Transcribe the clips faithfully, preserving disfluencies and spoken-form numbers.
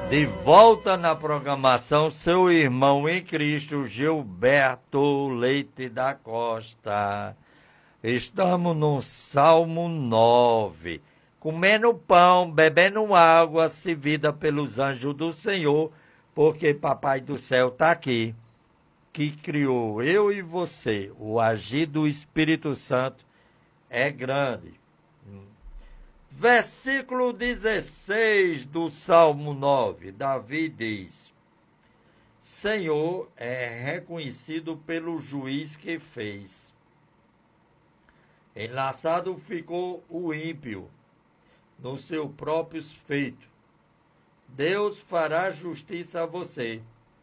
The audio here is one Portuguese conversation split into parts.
De volta na programação, seu irmão em Cristo, Gilberto Leite da Costa. Estamos no Salmo nove, comendo pão, bebendo água, servida pelos anjos do Senhor, porque Papai do Céu está aqui, que criou eu e você. O agir do Espírito Santo é grande. Versículo dezesseis do Salmo nove, Davi diz: Senhor é reconhecido pelo juiz que fez. Enlaçado ficou o ímpio no seu próprio feito. Deus fará justiça a você.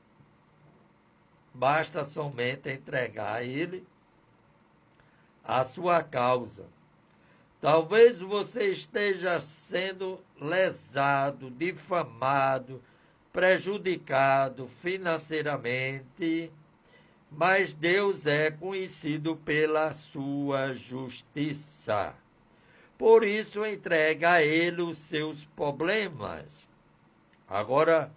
Basta somente entregar a ele a sua causa. Talvez você esteja sendo lesado, difamado, prejudicado financeiramente, mas Deus é conhecido pela sua justiça. Por isso, entrega a Ele os seus problemas. Agora,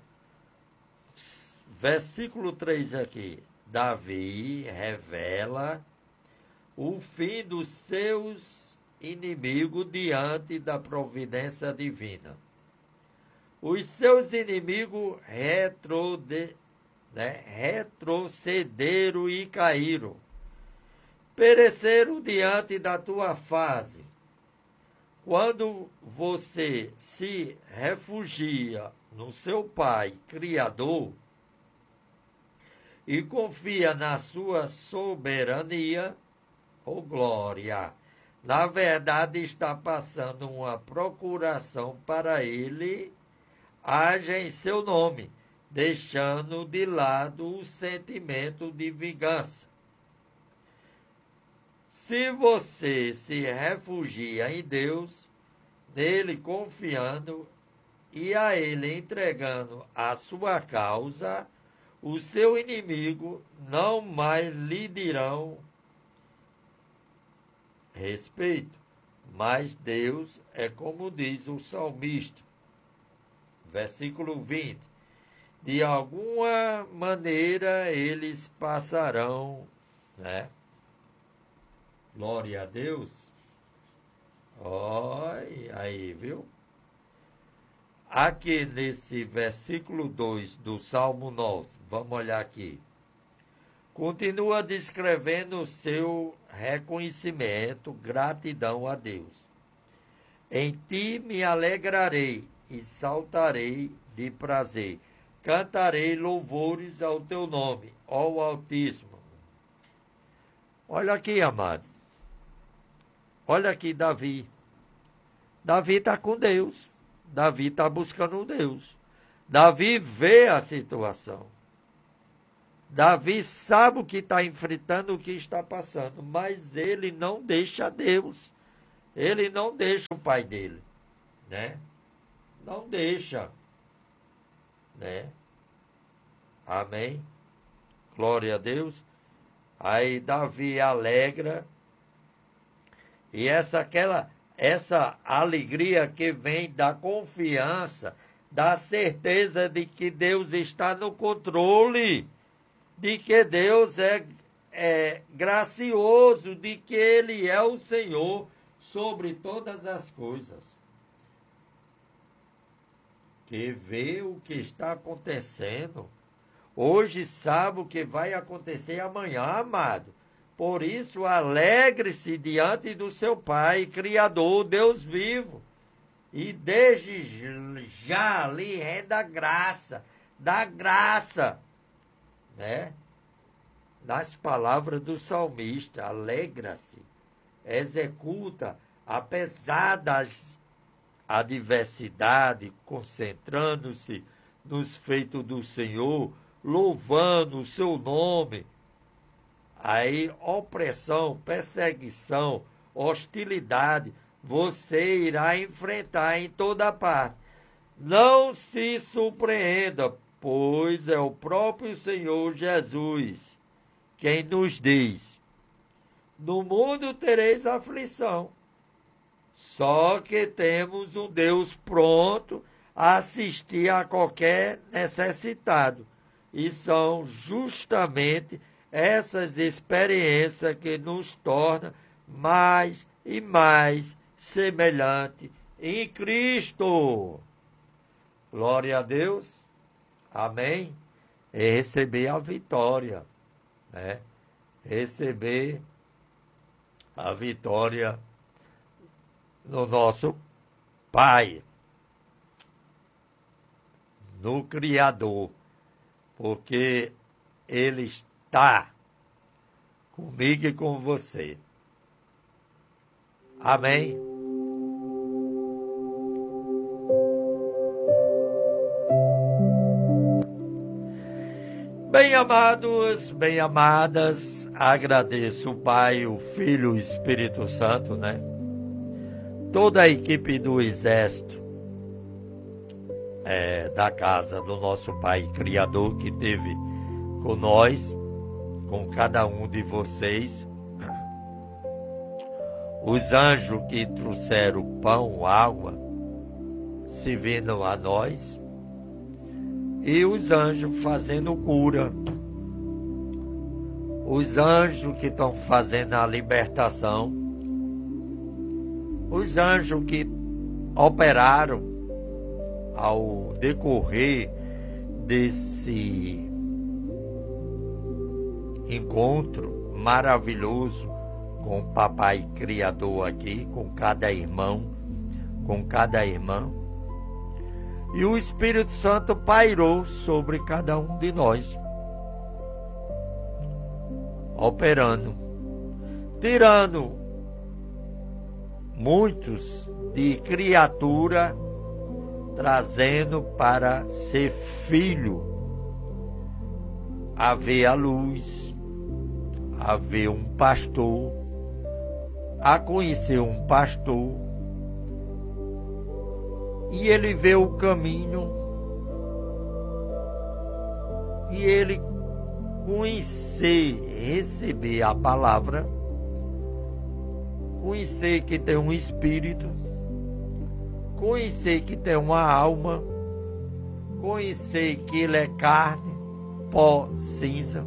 versículo três aqui. Davi revela o fim dos seus inimigo diante da providência divina. Os seus inimigos retrode, né, retrocederam e caíram, pereceram diante da tua face. Quando você se refugia no seu Pai Criador e confia na sua soberania, oh glória, na verdade, está passando uma procuração para ele, haja em seu nome, deixando de lado o sentimento de vingança. Se você se refugia em Deus, nele confiando e a ele entregando a sua causa, o seu inimigo não mais lhe dirão respeito, mas Deus é como diz o salmista, versículo vinte, de alguma maneira eles passarão, né? Glória a Deus. Olha aí, viu? Aqui nesse versículo dois do Salmo nove, vamos olhar aqui. Continua descrevendo o seu reconhecimento, gratidão a Deus. Em ti me alegrarei e saltarei de prazer. Cantarei louvores ao teu nome, ó Altíssimo. Olha aqui, amado. Olha aqui, Davi. Davi está com Deus. Davi está buscando Deus. Davi vê a situação. Davi sabe o que está enfrentando, o que está passando, mas ele não deixa Deus. Ele não deixa o pai dele, né? Não deixa, né? Amém? Glória a Deus. Aí Davi alegra. E essa, aquela, essa alegria que vem da confiança, da certeza de que Deus está no controle, de que Deus é, é gracioso, de que Ele é o Senhor sobre todas as coisas. Que vê o que está acontecendo, hoje sabe o que vai acontecer amanhã, amado. Por isso, alegre-se diante do seu Pai, Criador, Deus vivo, e desde já lhe renda graça, dá graça, né? Nas palavras do salmista, alegra-se, executa, apesar das adversidades, concentrando-se nos feitos do Senhor, louvando o seu nome. Aí, opressão, perseguição, hostilidade, você irá enfrentar em toda parte. Não se surpreenda, pois é o próprio Senhor Jesus quem nos diz: no mundo tereis aflição, só que temos um Deus pronto assistir a qualquer necessitado. E são justamente essas experiências que nos tornam mais e mais semelhante em Cristo. Glória a Deus. Amém. E receber a vitória, né? Receber a vitória no nosso Pai, no Criador, porque Ele está comigo e com você. Amém. Bem amados, bem amadas, agradeço o Pai, o Filho e o Espírito Santo, né? Toda a equipe do Exército é, da casa do nosso Pai Criador que teve com nós, com cada um de vocês. Os anjos que trouxeram pão, água, servindo a nós. E os anjos fazendo cura. Os anjos que estão fazendo a libertação. Os anjos que operaram ao decorrer desse encontro maravilhoso com o Papai Criador aqui, com cada irmão, com cada irmã. E o Espírito Santo pairou sobre cada um de nós, operando, tirando muitos de criatura, trazendo para ser filho, a ver a luz, a ver um pastor, a conhecer um pastor. E ele vê o caminho, e ele conhecer, receber a palavra, conhecer que tem um espírito, conhecer que tem uma alma, conhecer que ele é carne, pó, cinza,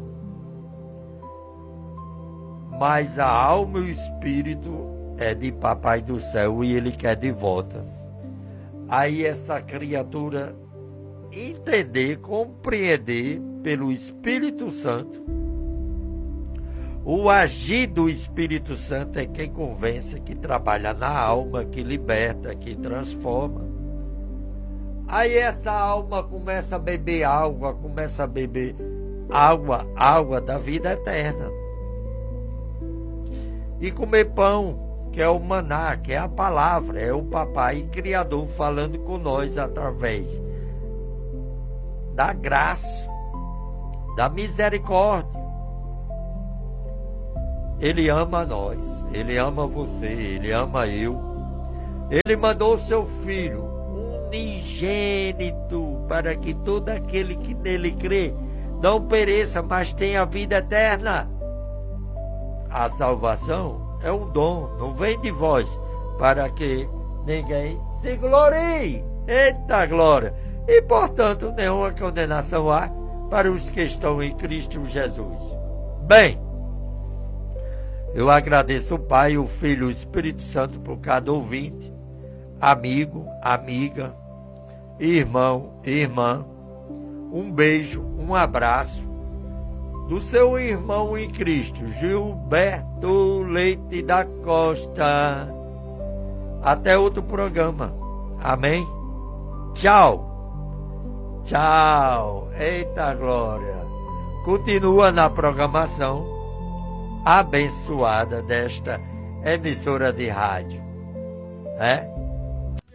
mas a alma e o espírito é de Papai do Céu e ele quer de volta. Aí essa criatura entender, compreender pelo Espírito Santo. O agir do Espírito Santo é quem convence, que trabalha na alma, que liberta, que transforma. Aí essa alma começa a beber água, começa a beber água, água da vida eterna. E comer pão, que é o maná, que é a palavra, é o Papai Criador falando com nós através da graça, da misericórdia. Ele ama nós, Ele ama você, Ele ama eu. Ele mandou o seu Filho, unigênito, para que todo aquele que nele crê não pereça, mas tenha vida eterna. A salvação é um dom, não vem de vós, para que ninguém se glorie. Eita glória! E, portanto, nenhuma condenação há para os que estão em Cristo Jesus. Bem, eu agradeço o Pai, o Filho e o Espírito Santo por cada ouvinte, amigo, amiga, irmão, irmã. Um beijo, um abraço do seu irmão em Cristo, Gilberto Leite da Costa. Até outro programa. Amém? Tchau. Tchau. Eita glória. Continua na programação abençoada desta emissora de rádio, né?